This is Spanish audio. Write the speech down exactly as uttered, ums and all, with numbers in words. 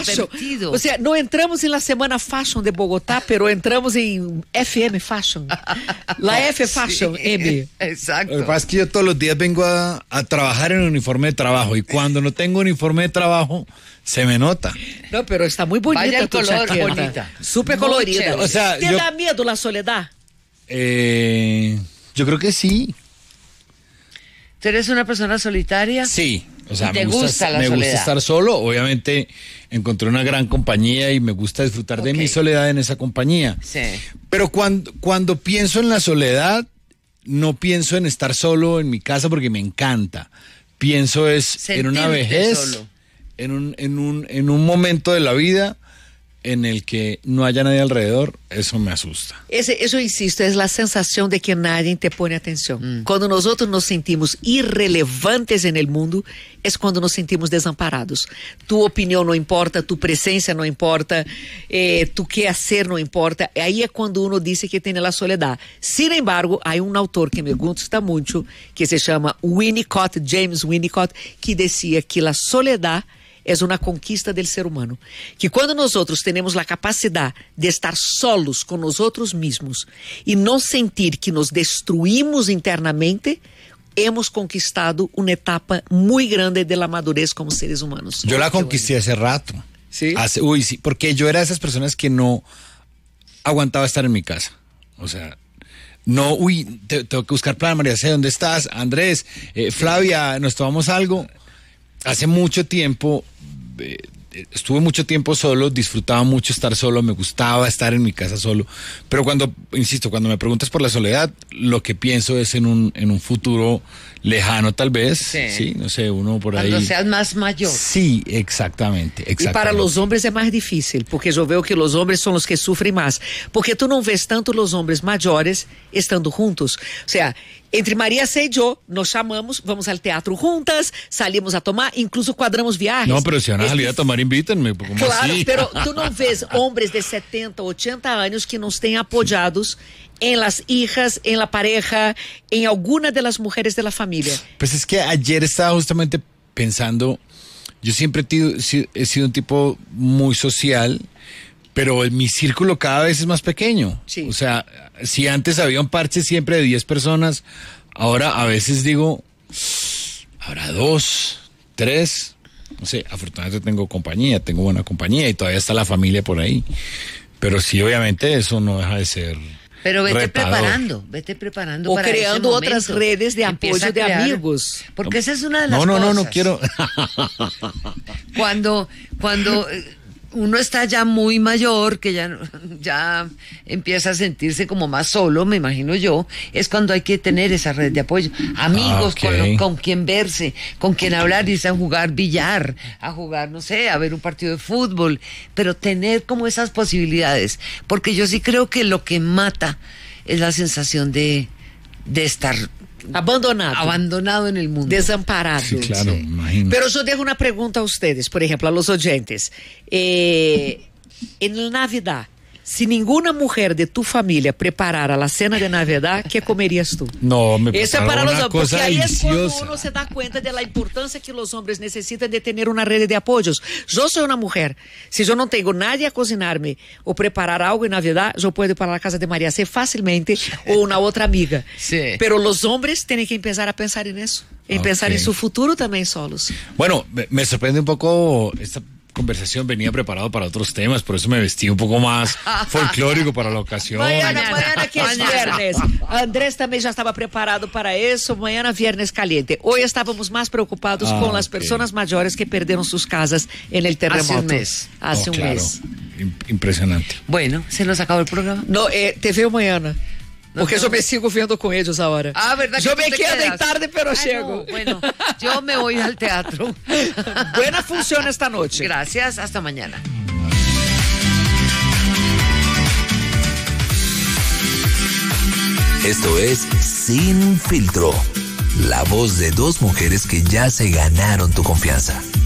fashion. divertido. O sea, no entramos en la Semana Fashion de Bogotá, pero entramos en F M Fashion. La F Fashion, Sí, M. Exacto. Lo que pasa es que yo todos los días vengo a, a trabajar en uniforme de trabajo y cuando no tengo uniforme de trabajo, se me nota. No, pero está muy bonita Vaya el tu color, chaqueta. bonita. Súper Muy colorida. chévere. O sea, ¿Te yo- da miedo la soledad? Eh, yo creo que sí. ¿Tú eres una persona solitaria? Sí. O sea, ¿Y te me gusta, gusta la me soledad? gusta estar solo. Obviamente encontré una gran compañía y me gusta disfrutar de Ok. mi soledad en esa compañía. Sí. Pero cuando, cuando pienso en la soledad, no pienso en estar solo en mi casa porque me encanta. Pienso es en una Sentirte vejez, solo. en un, en un, en un momento de la vida en el que no haya nadie alrededor, eso me asusta. Ese, eso, insisto, es la sensación de que nadie te pone atención. Mm. Cuando nosotros nos sentimos irrelevantes en el mundo, es cuando nos sentimos desamparados. Tu opinión no importa, tu presencia no importa, eh, tu qué hacer no importa. Ahí es cuando uno dice que tiene la soledad. Sin embargo, hay un autor que me gusta mucho, que se llama Winnicott, James Winnicott, que decía que la soledad es una conquista del ser humano, que cuando nosotros tenemos la capacidad de estar solos con nosotros mismos y no sentir que nos destruimos internamente, hemos conquistado una etapa muy grande de la madurez como seres humanos. Yo la conquisté hace rato. ¿Sí? Hace, uy, sí, porque yo era de esas personas que no aguantaba estar en mi casa. O sea, no, uy, te, tengo que buscar plan, María C, ¿dónde estás? Andrés, eh, Flavia, ¿nos tomamos algo? Hace mucho tiempo, eh, estuve mucho tiempo solo, disfrutaba mucho estar solo, me gustaba estar en mi casa solo, pero cuando, insisto, cuando me preguntas por la soledad, lo que pienso es en un, en un futuro lejano tal vez, sí, sí no sé, uno por Cuando ahí. Cuando seas más mayor. Sí, exactamente, exactamente. E para os homens é mais difícil, porque eu vejo que os homens são os que sofrem mais, porque tu não vês tanto os homens maiores estando juntos. O sea, entre Maria C e eu, nos chamamos, vamos ao teatro juntas, salimos a tomar, incluso quadramos viagens. No, pero si van a salir a tomar, invítenme. ¿Cómo claro, así? pero tu não vês hombres de setenta, ochenta anos que nos têm apoyados en las hijas, en la pareja, en alguna de las mujeres de la familia. Pues es que ayer estaba justamente pensando, yo siempre he, tido, he sido un tipo muy social, pero mi círculo cada vez es más pequeño. Sí. O sea, si antes había un parche siempre de diez personas, ahora a veces digo, habrá dos, tres, no sé, afortunadamente tengo compañía, tengo buena compañía y todavía está la familia por ahí. Pero sí, obviamente eso no deja de ser... Pero vete retador. preparando, vete preparando o para creando ese otras momento. redes de Empieza apoyo a de crear, amigos. Porque esa es una de las no, no, cosas. No, no, no quiero. Cuando, cuando uno está ya muy mayor, que ya, ya empieza a sentirse como más solo, me imagino yo, es cuando hay que tener esa red de apoyo. Amigos Ah, okay. con, lo, con quien verse, con quien hablar, irse a jugar billar, a jugar, no sé, a ver un partido de fútbol, pero tener como esas posibilidades. Porque yo sí creo que lo que mata es la sensación de, de estar abandonado. abandonado en el mundo. Desamparado. Sí, claro, Sí. imagino. Pero yo dejo una pregunta a ustedes, por ejemplo, a los oyentes. Eh, en Navidad, si ninguna mujer de tu familia preparara la cena de Navidad, ¿qué comerías tú? No, me Eso es para los una hombres, porque cosa ahí es cuando deliciosa. uno se da cuenta de la importancia que los hombres necesitan de tener una red de apoyos. Yo soy una mujer. Si yo no tengo nadie a cocinarme o preparar algo en Navidad, yo puedo ir para la casa de María C fácilmente o una otra amiga. Sí. Pero los hombres tienen que empezar a pensar en eso, en Ok. pensar en su futuro también solos. Bueno, me, me sorprende un poco esta conversación, venía preparado para otros temas, por eso me vestí un poco más folclórico para la ocasión. Mañana, Mañana. mañana que es Mañana. viernes. Andrés también ya estaba preparado para eso. Mañana viernes caliente. Hoy estábamos más preocupados Ah, con las ok. personas mayores que perdieron sus casas en el terremoto. Hace un mes. Hace Oh, un claro. mes. Im- Impresionante. Bueno, se nos acabó el programa. No, eh, te veo mañana. Porque Nos yo me vemos. sigo viendo con ellos ahora. Ah, ¿verdad? que Yo tú me te quedo quedas? tarde, pero Ay, llego. no, bueno, yo me voy al teatro. Buena función esta noche. Gracias, hasta mañana. Esto es Sin Filtro, la voz de dos mujeres que ya se ganaron tu confianza.